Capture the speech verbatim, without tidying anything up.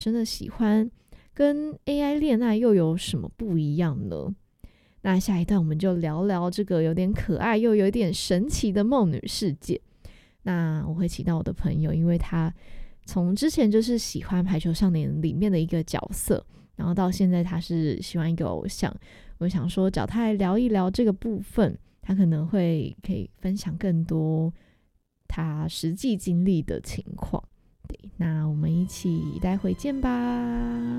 真的喜欢跟 A I 恋爱又有什么不一样呢？那下一段我们就聊聊这个有点可爱又有点神奇的梦女世界。那我会请到我的朋友，因为他从之前就是喜欢排球少年里面的一个角色，然后到现在他是喜欢一个偶像，我想说找他来聊一聊这个部分，他可能会可以分享更多他实际经历的情况。对，那我们一起待会见吧。